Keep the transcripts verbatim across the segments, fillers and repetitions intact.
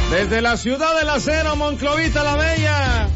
Desde la ciudad del acero, Monclovita la Bella.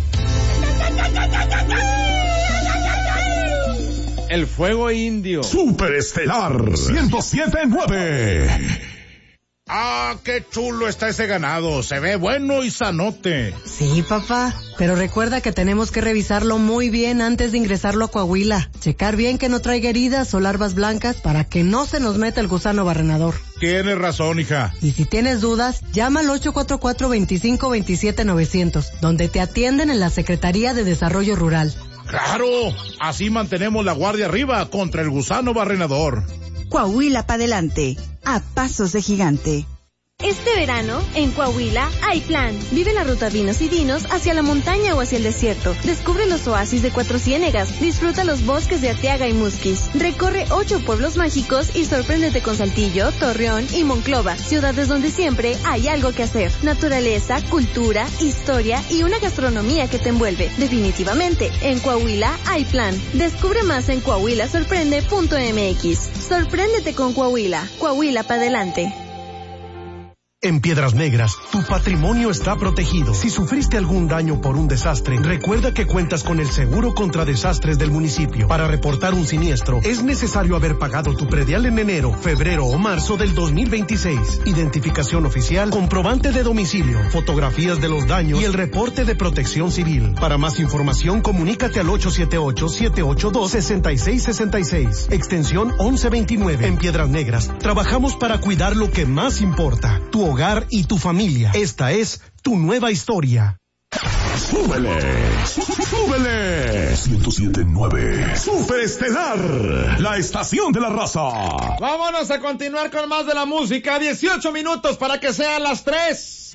El fuego indio. Superestelar ciento siete punto nueve. ¡Ah, qué chulo está ese ganado! Se ve bueno y sanote. Sí, papá, pero recuerda que tenemos que revisarlo muy bien antes de ingresarlo a Coahuila. Checar bien que no traiga heridas o larvas blancas para que no se nos meta el gusano barrenador. Tienes razón, hija. Y si tienes dudas, llama al ocho cuatro cuatro, veinticinco, veintisiete, novecientos, donde te atienden en la Secretaría de Desarrollo Rural. ¡Claro! Así mantenemos la guardia arriba contra el gusano barrenador. Coahuila pa' adelante, a pasos de gigante. Este verano, en Coahuila, hay plan. Vive la ruta Vinos y Dinos hacia la montaña o hacia el desierto. Descubre los oasis de Cuatro Ciénegas. Disfruta los bosques de Arteaga y Musquis. Recorre ocho pueblos mágicos y sorpréndete con Saltillo, Torreón y Monclova. Ciudades donde siempre hay algo que hacer. Naturaleza, cultura, historia y una gastronomía que te envuelve. Definitivamente, en Coahuila hay plan. Descubre más en coahuila sorprende punto m x. Sorpréndete con Coahuila. Coahuila pa' adelante. En Piedras Negras, tu patrimonio está protegido. Si sufriste algún daño por un desastre, recuerda que cuentas con el seguro contra desastres del municipio. Para reportar un siniestro, es necesario haber pagado tu predial en enero, febrero o marzo del dos mil veintiséis. Identificación oficial, comprobante de domicilio, fotografías de los daños y el reporte de protección civil. Para más información, comunícate al ocho siete ocho, siete ocho dos, seis seis seis seis, extensión once veintinueve. En Piedras Negras, trabajamos para cuidar lo que más importa, tu hogar y tu familia. Esta es tu nueva historia. ¡Súbele! ¡Súbele! ciento siete punto nueve. Superestelar, la estación de la raza. Vámonos a continuar con más de la música. dieciocho minutos para que sean las tres.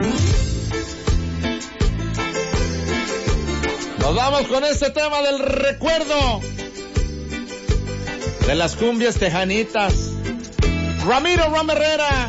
Nos vamos con este tema del recuerdo de las cumbias tejanitas. Ramiro Ram Herrera.